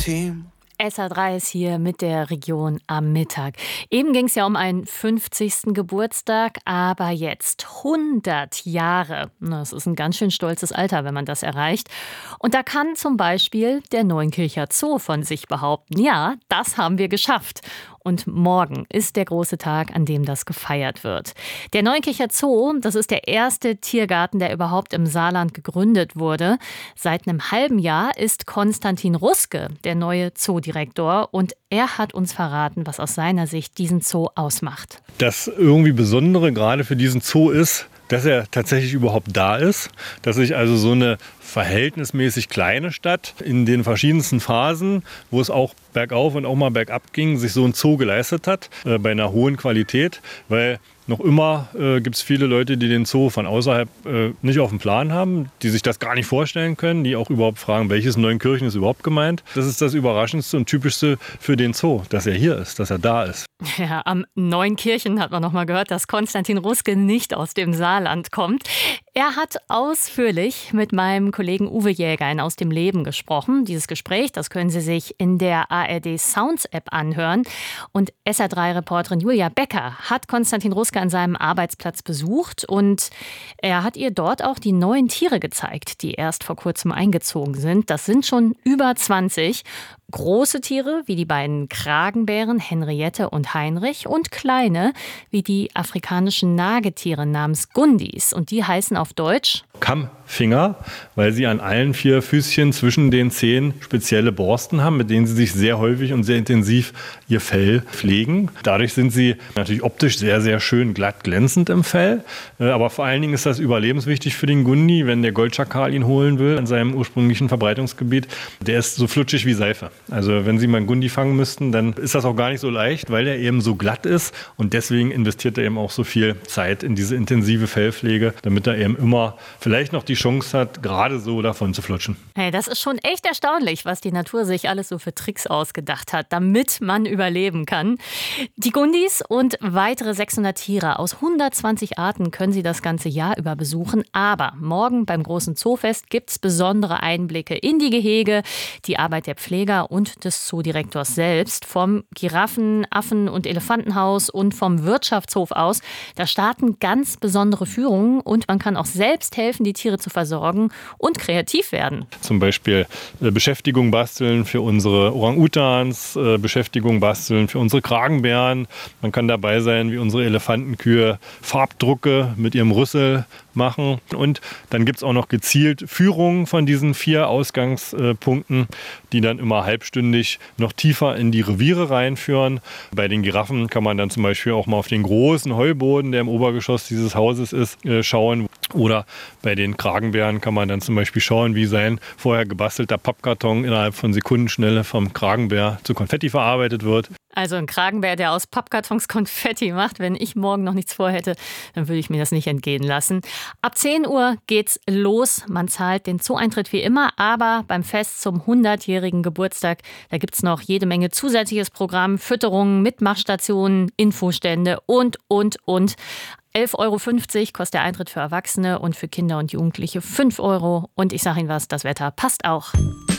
Team. SR3 ist hier mit der Region am Mittag. Eben ging es ja um einen 50. Geburtstag, aber jetzt 100 Jahre. Das ist ein ganz schön stolzes Alter, wenn man das erreicht. Und da kann zum Beispiel der Neunkircher Zoo von sich behaupten, ja, das haben wir geschafft. Und morgen ist der große Tag, an dem das gefeiert wird. Der Neunkircher Zoo, das ist der erste Tiergarten, der überhaupt im Saarland gegründet wurde. Seit einem halben Jahr ist Konstantin Ruske der neue Zoodirektor und er hat uns verraten, was aus seiner Sicht diesen Zoo ausmacht. Das irgendwie Besondere gerade für diesen Zoo ist, dass er tatsächlich überhaupt da ist, dass sich also so eine verhältnismäßig kleine Stadt in den verschiedensten Phasen, wo es auch bergauf und auch mal bergab ging, sich so ein Zoo geleistet hat, bei einer hohen Qualität, weil noch immer gibt es viele Leute, die den Zoo von außerhalb nicht auf dem Plan haben, die sich das gar nicht vorstellen können, die auch überhaupt fragen, welches Neunkirchen ist überhaupt gemeint. Das ist das Überraschendste und Typischste für den Zoo, dass er hier ist, dass er da ist. Ja, am Neunkirchen hat man noch mal gehört, dass Konstantin Ruske nicht aus dem Saarland kommt. Er hat ausführlich mit meinem Kollegen Uwe Jäger Aus dem Leben gesprochen. Dieses Gespräch, das können Sie sich in der ARD Sounds App anhören. Und SR3-Reporterin Julia Becker hat Konstantin Ruske an seinem Arbeitsplatz besucht und er hat ihr dort auch die neuen Tiere gezeigt, die erst vor kurzem eingezogen sind. Das sind schon über 20. Große Tiere wie die beiden Kragenbären Henriette und Heinrich und kleine wie die afrikanischen Nagetiere namens Gundis. Und die heißen auf Deutsch Kammfinger, weil sie an allen 4 Füßchen zwischen den Zehen spezielle Borsten haben, mit denen sie sich sehr häufig und sehr intensiv ihr Fell pflegen. Dadurch sind sie natürlich optisch sehr, sehr schön glatt glänzend im Fell. Aber vor allen Dingen ist das überlebenswichtig für den Gundi, wenn der Goldschakal ihn holen will in seinem ursprünglichen Verbreitungsgebiet. Der ist so flutschig wie Seife. Also wenn Sie mal einen Gundi fangen müssten, dann ist das auch gar nicht so leicht, weil er eben so glatt ist. Und deswegen investiert er eben auch so viel Zeit in diese intensive Fellpflege, damit er eben immer vielleicht noch die Chance hat, gerade so davon zu flutschen. Hey, das ist schon echt erstaunlich, was die Natur sich alles so für Tricks ausgedacht hat, damit man überleben kann. Die Gundis und weitere 600 Tiere aus 120 Arten können Sie das ganze Jahr über besuchen. Aber morgen beim großen Zoofest gibt es besondere Einblicke in die Gehege, die Arbeit der Pfleger und des Zoodirektors selbst. Vom Giraffen-, Affen- und Elefantenhaus und vom Wirtschaftshof aus. Da starten ganz besondere Führungen und man kann auch selbst helfen, die Tiere zu versorgen und kreativ werden. Zum Beispiel Beschäftigung basteln für unsere Orang-Utans, Beschäftigung basteln für unsere Kragenbären. Man kann dabei sein, wie unsere Elefantenkühe Farbdrucke mit ihrem Rüssel machen. Und dann gibt es auch noch gezielt Führungen von diesen 4 Ausgangspunkten, die dann immer halbstündig noch tiefer in die Reviere reinführen. Bei den Giraffen kann man dann zum Beispiel auch mal auf den großen Heuboden, der im Obergeschoss dieses Hauses ist, schauen. Oder bei den Kragenbären kann man dann zum Beispiel schauen, wie sein vorher gebastelter Pappkarton innerhalb von Sekundenschnelle vom Kragenbär zu Konfetti verarbeitet wird. Also ein Kragenbär, der aus Pappkartons Konfetti macht. Wenn ich morgen noch nichts vorhätte, dann würde ich mir das nicht entgehen lassen. Ab 10 Uhr geht's los. Man zahlt den Zoo-Eintritt wie immer, aber beim Fest zum 100-jährigen Geburtstag, da gibt's noch jede Menge zusätzliches Programm, Fütterungen, Mitmachstationen, Infostände und. 11,50 Euro kostet der Eintritt für Erwachsene und für Kinder und Jugendliche 5 Euro. Und ich sage Ihnen was, das Wetter passt auch.